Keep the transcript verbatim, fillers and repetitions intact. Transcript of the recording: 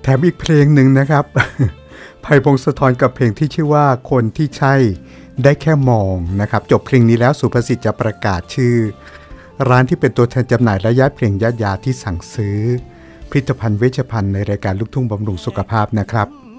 มอีกเพลงหนึ่งนะครับ ไผ่พงศธรกับเพลงที่ชื่อว่าคนที่ใช่ได้แค่มองนะครับจบเพลงนี้แล้วสุภสิทธิ์จะประกาศชื่อร้านที่เป็นตัวแทนจำหน่ายและย้ายเพลงยัดยาที่สั่งซื้อผลิตภัณฑ์เวชภัณฑ์ในรายการลูกทุ่งบำรุงสุขภาพนะครับ